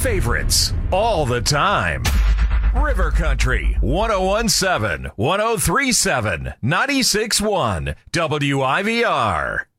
favorites all the time. River Country 1017, 1037, 96.1 WIVR.